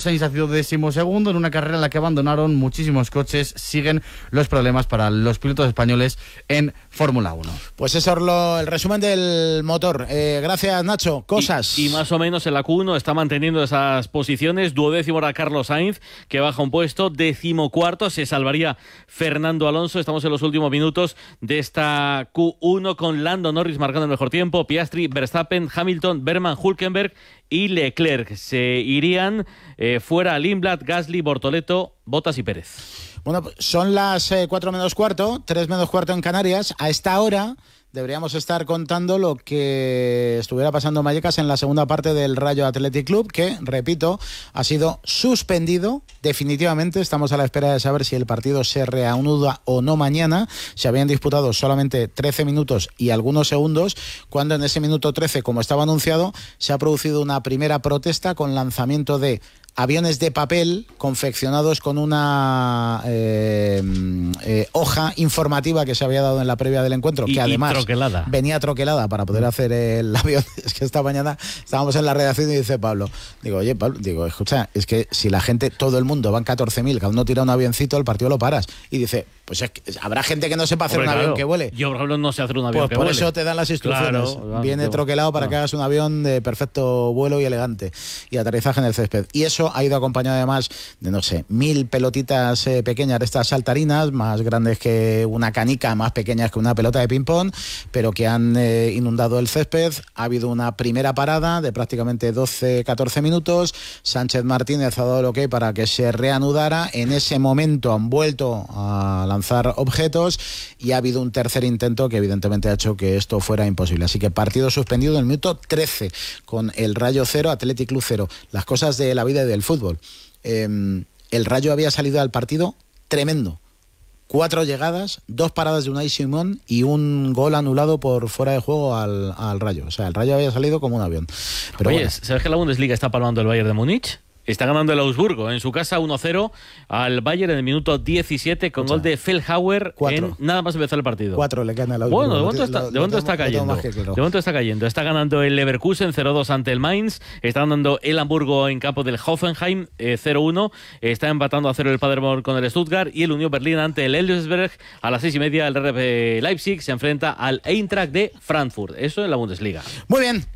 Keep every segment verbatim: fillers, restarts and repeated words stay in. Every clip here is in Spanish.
Sainz ha sido decimosegundo en una carrera en la que abandonaron muchísimos coches. Siguen los problemas para los pilotos españoles en Fórmula uno. Pues eso es lo, el resumen del motor. Eh, gracias, Nacho. Cosas. Y, y más o menos en la Q uno está manteniendo esas posiciones. Duodécimo era Carlos Sainz, que baja un puesto. Decimocuarto se salvaría Fernando Alonso. Estamos en los últimos minutos de esta Q uno con Lando Norris marcando el mejor tiempo. Piastri, Verstappen, Hamilton, Berman, Hülkenberg y Leclerc. Se irían eh, fuera Lindblad, Gasly, Bortoleto, Bottas y Pérez. Bueno, son las eh, cuatro menos cuarto, tres menos cuarto en Canarias. A esta hora deberíamos estar contando lo que estuviera pasando en Vallecas en la segunda parte del Rayo Athletic Club, que, repito, ha sido suspendido definitivamente. Estamos a la espera de saber si el partido se reanuda o no mañana. Se habían disputado solamente trece minutos y algunos segundos, cuando en ese minuto trece, como estaba anunciado, se ha producido una primera protesta con lanzamiento de aviones de papel confeccionados con una eh, eh, hoja informativa que se había dado en la previa del encuentro, y, que además troquelada. venía troquelada para poder hacer el avión. Es que esta mañana estábamos en la redacción y dice Pablo, digo, oye Pablo, digo, escucha, es que si la gente, todo el mundo, van catorce mil, cada uno tira un avioncito, el partido lo paras. Y dice, pues es que habrá gente que no sepa hacer Hombre, un claro. avión que vuele. Yo, por ejemplo, no sé hacer un avión pues que por vuele. Por eso te dan las instrucciones. Claro, Viene claro. troquelado para claro. que hagas un avión de perfecto vuelo y elegante. Y aterrizaje en el césped. Y eso ha ido acompañado además de, no sé, mil pelotitas eh, pequeñas de estas saltarinas, más grandes que una canica, más pequeñas que una pelota de ping-pong, pero que han eh, inundado el césped. Ha habido una primera parada de prácticamente doce catorce minutos. Sánchez Martínez ha dado el ok para que se reanudara. En ese momento han vuelto a lanzar objetos y ha habido un tercer intento que evidentemente ha hecho que esto fuera imposible. Así que partido suspendido en el minuto trece con el Rayo cero, Athletic Club cero. Las cosas de la vida y del fútbol. Eh, el Rayo había salido al partido tremendo. Cuatro llegadas, dos paradas de Unai Simón y un gol anulado por fuera de juego al, al Rayo. O sea, el Rayo había salido como un avión. Pero Oye, bueno. ¿sabes que la Bundesliga está palmando el Bayern de Múnich? Está ganando el Augsburgo en su casa uno cero al Bayern en el minuto diecisiete con o sea, gol de Feldhauer en nada más empezar el partido. Cuatro le gana el Augsburgo. Bueno, de momento está, de momento está cayendo. De momento está cayendo. Está ganando el Leverkusen cero dos ante el Mainz. Está ganando el Hamburgo en campo del Hoffenheim eh, cero uno. Está empatando a cero el Paderborn con el Stuttgart y el Unión Berlín ante el Elversberg. A las seis y media el R B Leipzig se enfrenta al Eintracht de Frankfurt. Eso en la Bundesliga. Muy bien.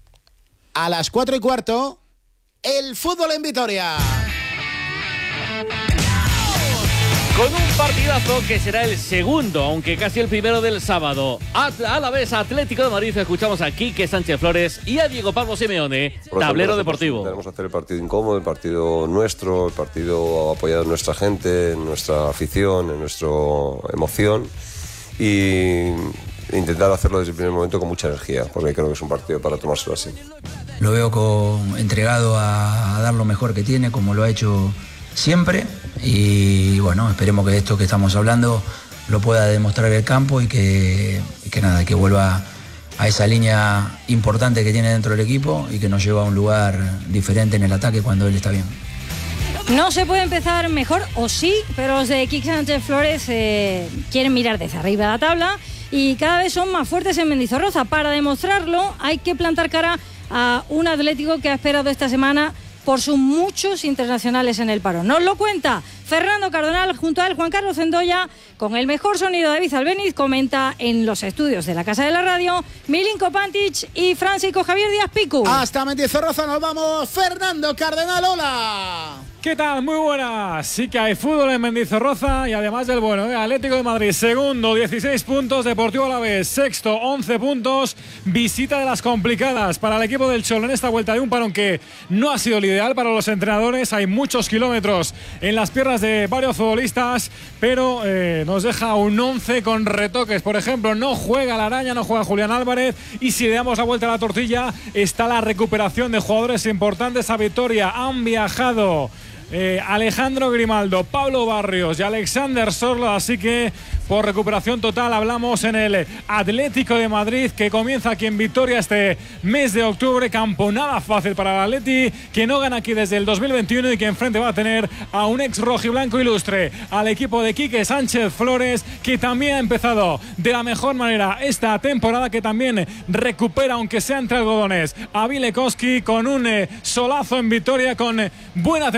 A las cuatro y cuarto... el fútbol en Vitoria. Con un partidazo que será el segundo, aunque casi el primero del sábado. A la vez Atlético de Madrid, escuchamos a Quique Sánchez Flores y a Diego Pablo Simeone, tablero deportivo. Tenemos que hacer el partido incómodo, el partido nuestro, el partido apoyado en nuestra gente, en nuestra afición, en nuestra emoción y intentar hacerlo desde el primer momento con mucha energía, porque creo que es un partido para tomárselo así. Lo veo con, entregado a, a dar lo mejor que tiene, como lo ha hecho siempre. Y bueno, esperemos que esto que estamos hablando lo pueda demostrar el campo y que, y que nada, que vuelva a esa línea importante que tiene dentro del equipo y que nos lleva a un lugar diferente en el ataque cuando él está bien. No se puede empezar mejor, o sí, pero los de Quique Sánchez Flores eh, quieren mirar desde arriba de la tabla y cada vez son más fuertes en Mendizorroza. Para demostrarlo hay que plantar cara a un Atlético que ha esperado esta semana por sus muchos internacionales en el paro. Nos lo cuenta Fernando Cardenal, junto a él Juan Carlos Zendoya, con el mejor sonido de David Albeniz, comenta en los estudios de la Casa de la Radio Milinko Pantic y Francisco Javier Díaz Picu. Hasta Mendizorroza nos vamos, Fernando Cardenal, hola. ¿Qué tal? Muy buenas. Sí que hay fútbol en Mendizorroza y además del bueno, ¿eh? Atlético de Madrid, segundo, dieciséis puntos, Deportivo Alavés, sexto, once puntos, visita de las complicadas para el equipo del Cholo en esta vuelta de un parón que no ha sido el ideal para los entrenadores. Hay muchos kilómetros en las piernas de varios futbolistas, pero eh, nos deja un once con retoques. Por ejemplo, no juega la Araña, no juega Julián Álvarez, y si le damos la vuelta a la tortilla está la recuperación de jugadores importantes a Vitoria. Han viajado Eh, Alejandro Grimaldo, Pablo Barrios y Alexander Sorlo, así que por recuperación total hablamos en el Atlético de Madrid, que comienza aquí en Vitoria este mes de octubre. Campo nada fácil para el Atleti, que no gana aquí desde el dos mil veintiuno y que enfrente va a tener a un ex rojiblanco ilustre, al equipo de Quique Sánchez Flores, que también ha empezado de la mejor manera esta temporada, que también recupera, aunque sea entre algodones, a Vilekowski con un eh, solazo en Vitoria, con eh, buena